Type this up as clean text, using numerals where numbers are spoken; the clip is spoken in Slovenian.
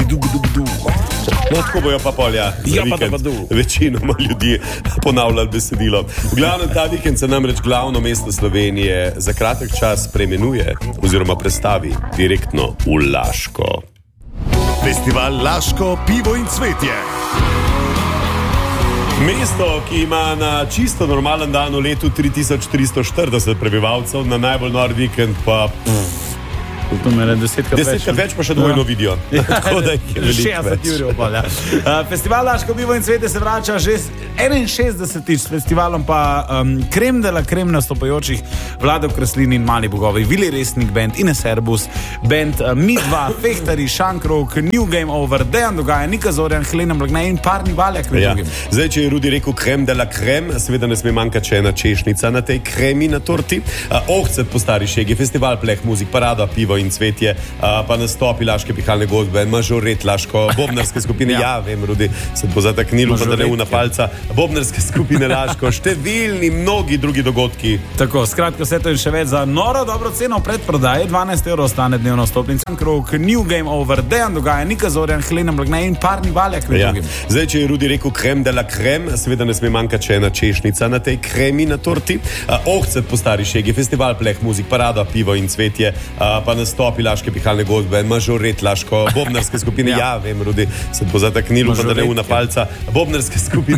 No, tako bojo pa polja. Ja, pa du. Večinoma ljudi ponavljali besedilo. V glavnem ta vikend se namreč glavno mesto Slovenije za kratek čas preimenuje oziroma prestavi direktno v Laško. Festival Laško, pivo in cvetje. Mesto, ki ima na čisto normalen dan v letu 3340 prebivalcev, na najbolj nor vikend pa... To me je desetkrat več pa še dvojno vidijo. Tako da jih je veliko več. Festival Laško, pivo in cvetje se vrača že 61. s festivalom pa krem de la krem nastopajočih Vlado Kreslin in Mali bogovi, Vili Resnik band, Ines Erbus band, Mi2, Fehtari, Šankrok, New Game Over, Dejan Dogaja, Nika Zorjan, Helena Blagne in Parni Valjak med drugim. Zdaj, če je Rudi rekel krem de la krem, seveda ne sme manjkati še ena češnjica na tej kremi na torti. Ohcet po stari šegi, festival pleh, muzik, parada, pivo in cvetje, pa nastopi Laške pihalne godbe, mažoret Laško, bobnarske skupine, ja, vem, Rudi, se bo zataknilo, pa da ne una palca, bobnarske skupine Laško, številni, mnogi drugi dogodki. Tako, skratka, vse to in še več za noro dobro ceno v predprodaji, 12 € stane dnevno vstopnica. Krog, New Game Over, Dejan Dogaja, Nika Zorjan, Helena Blagne in Parni Valjak med drugim. Zdaj, če je Rudi rekel krem de la krem, seveda ne sme manjkati še ena češnjica na tej kremi na torti. Ohcet po stari šegi, festival pleh, muzik, parada, pivo in cvetje, pa nastopi Laške pihalne godbe, mažoret Laško, bobnarske skupine, ja, vem, Rudi, se bo zataknilo, pa da ne una palca, bobnarske skupine